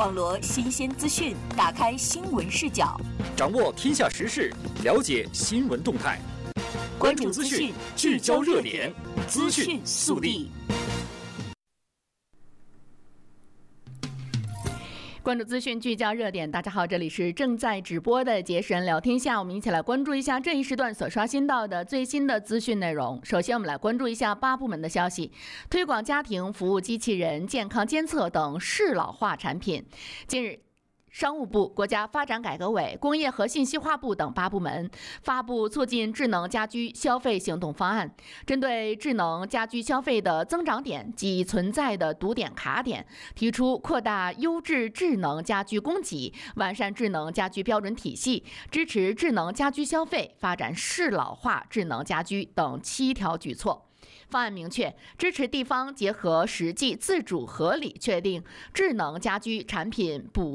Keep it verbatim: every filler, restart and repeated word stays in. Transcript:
网罗新鲜资讯，打开新闻视角， 掌握天下时事，了解新闻动态。关注资讯，聚焦热点，资讯速递。 关注资讯，聚焦热点。大家好，这里是正在直播的杰神聊天下，我们一起来关注一下这一时段所刷新到的最新的资讯内容。首先，我们来关注一下八部门的消息：推广家庭服务机器人、健康监测等适老化产品。近日，商务部、国家发展改革委、工业和信息化部等八部门发布促进智能家居消费行动方案，针对智能家居消费的增长点及存在的堵点卡点，提出扩大优质智能家居供给，完善智能家居标准体系，支持智能家居消费，发展适老化智能家居等七条举措。方案明确，支持地方结合实际自主合理确定智能家居产品补